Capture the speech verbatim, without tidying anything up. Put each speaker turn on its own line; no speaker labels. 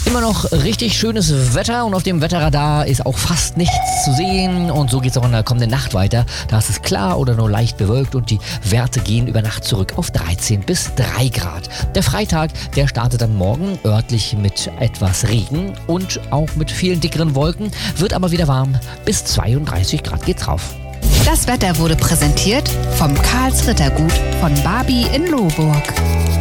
Immer noch richtig schönes Wetter und auf dem Wetterradar ist auch fast nichts zu sehen. Und so geht es auch in der kommenden Nacht weiter. Da ist es klar oder nur leicht bewölkt und die Werte gehen über Nacht zurück auf dreizehn bis drei Grad. Der Freitag, der startet dann morgen örtlich mit etwas Regen und auch mit vielen dickeren Wolken, wird aber wieder warm. Bis zweiunddreißig Grad geht's rauf.
Das Wetter wurde präsentiert vom Karls Rittergut von Barbie in Lohburg.